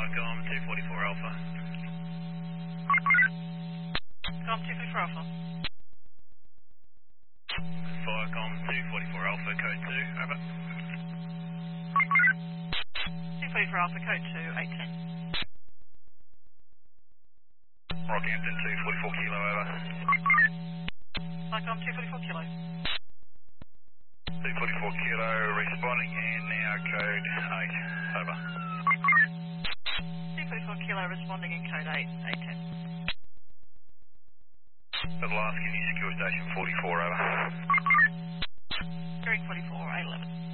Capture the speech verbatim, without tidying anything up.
Viacom two forty-four Alpha. Com two forty-four Alpha. Viacom two forty-four Alpha, code two, over. two forty-four Alpha, code two, eight ten. Rockhampton two forty-four Kilo, over. Viacom two forty-four Kilo. two forty-four Kilo, responding, and now code eight, over. two forty-four Kilo, responding in code eight, eight ten. For the last, can you secure station forty-four, over? Securing forty-four, eight eleven.